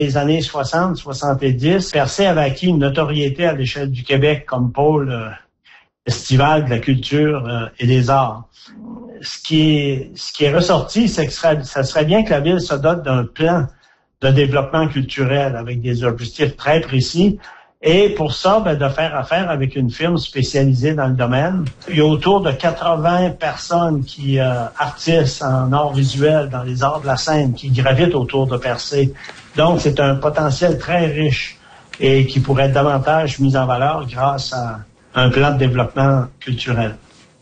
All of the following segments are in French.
Les années 60, 70, Percé avait acquis une notoriété à l'échelle du Québec comme pôle estival de la culture et des arts. Ce qui est ressorti, c'est que ça serait bien que la ville se dote d'un plan de développement culturel avec des objectifs très précis. Et pour ça, de faire affaire avec une firme spécialisée dans le domaine. Il y a autour de 80 personnes artistes en arts visuels, dans les arts de la scène, qui gravitent autour de Percé. Donc, c'est un potentiel très riche et qui pourrait être davantage mis en valeur grâce à un plan de développement culturel.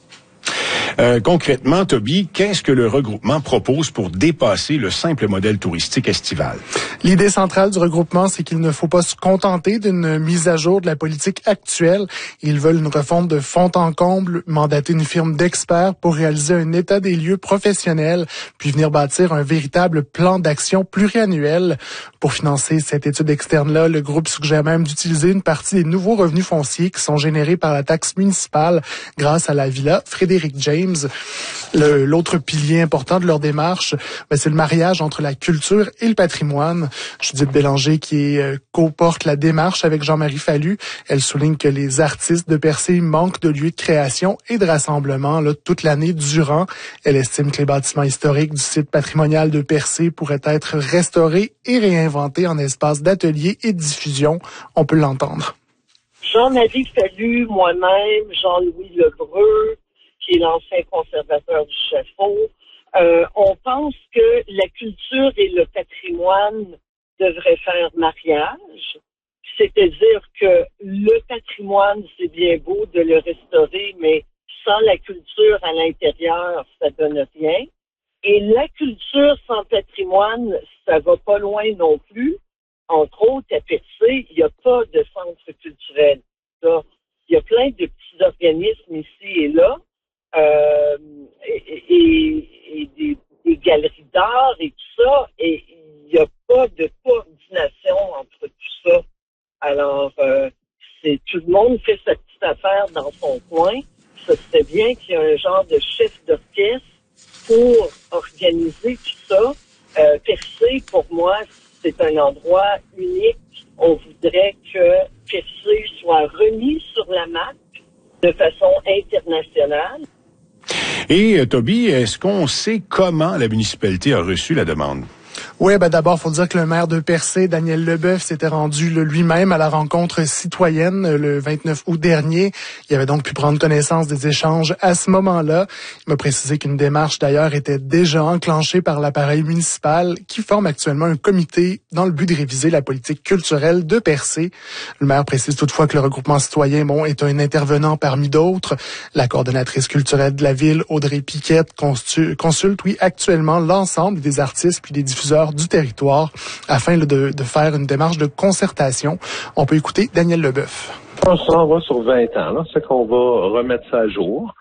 Concrètement, Toby, qu'est-ce que le regroupement propose pour dépasser le simple modèle touristique estival? L'idée centrale du regroupement, c'est qu'il ne faut pas se contenter d'une mise à jour de la politique actuelle. Ils veulent une refonte de fond en comble, mandater une firme d'experts pour réaliser un état des lieux professionnel, puis venir bâtir un véritable plan d'action pluriannuel. Pour financer cette étude externe-là, le groupe suggère même d'utiliser une partie des nouveaux revenus fonciers qui sont générés par la taxe municipale grâce à la villa Frédéric James. L'autre pilier important de leur démarche, c'est le mariage entre la culture et le patrimoine. Judith Bélanger, qui co-porte la démarche avec Jean-Marie Fallu, elle souligne que les artistes de Percé manquent de lieux de création et de rassemblement toute l'année durant. Elle estime que les bâtiments historiques du site patrimonial de Percé pourraient être restaurés et réinventés en espaces d'ateliers et de diffusion. On peut l'entendre. Jean-Marie Fallu, moi-même, Jean-Louis Lebreu, qui est l'ancien conservateur du Chaffaut, on pense que la culture et le patrimoine devraient faire mariage. C'est-à-dire que le patrimoine, c'est bien beau de le restaurer, mais sans la culture à l'intérieur, ça donne rien. Et la culture sans patrimoine, ça va pas loin non plus. Entre autres, à Percé, il n'y a pas de centre culturel. Il y a plein de petits organismes ici et là. Et des galeries d'art et tout ça, et il n'y a pas de coordination entre tout ça. Alors, c'est tout le monde fait sa petite affaire dans son coin. Ça serait bien qu'il y ait un genre de chef d'orchestre pour organiser tout ça. Percé, pour moi, c'est un endroit unique. On voudrait que Percé soit remis sur la map de façon internationale. Et Toby, est-ce qu'on sait comment la municipalité a reçu la demande? Oui, d'abord, faut dire que le maire de Percé, Daniel Leboeuf, s'était rendu lui-même à la rencontre citoyenne le 29 août dernier. Il avait donc pu prendre connaissance des échanges à ce moment-là. Il m'a précisé qu'une démarche, d'ailleurs, était déjà enclenchée par l'appareil municipal qui forme actuellement un comité dans le but de réviser la politique culturelle de Percé. Le maire précise toutefois que le regroupement citoyen, est un intervenant parmi d'autres. La coordonnatrice culturelle de la ville, Audrey Piquette, consulte, actuellement l'ensemble des artistes puis des diffuseurs du territoire afin de faire une démarche de concertation. On peut écouter Daniel Leboeuf. On s'en va sur 20 ans. Là. C'est qu'on va remettre ça à jour.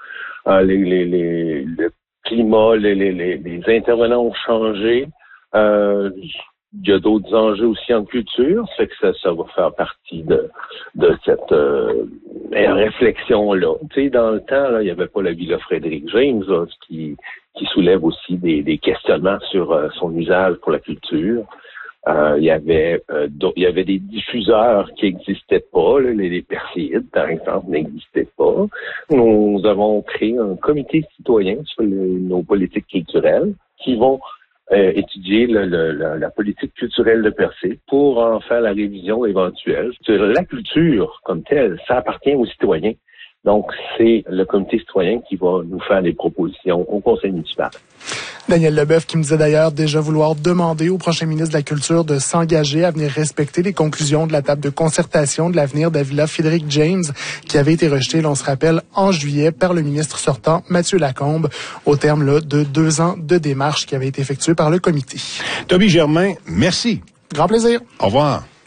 Le climat, les intervenants ont changé. Il y a d'autres enjeux aussi en culture. C'est que ça va faire partie de cette réflexion-là. Tu sais, dans le temps, là, il n'y avait pas la villa Frédéric James, là, qui soulève aussi des questionnements sur son usage pour la culture. Il y avait des diffuseurs qui n'existaient pas, là, les Perséides, par exemple, n'existaient pas. Nous avons créé un comité citoyen sur nos politiques culturelles qui vont étudier la politique culturelle de Percé pour en faire la révision éventuelle. La culture, comme telle, ça appartient aux citoyens. Donc, c'est le comité citoyen qui va nous faire des propositions au conseil municipal. Daniel Leboeuf qui me disait d'ailleurs déjà vouloir demander au prochain ministre de la Culture de s'engager à venir respecter les conclusions de la table de concertation de l'avenir de la villa Frédéric James qui avait été rejetée, on se rappelle, en juillet par le ministre sortant Mathieu Lacombe au terme de 2 ans de démarche qui avait été effectuée par le comité. Toby Germain, merci. Grand plaisir. Au revoir.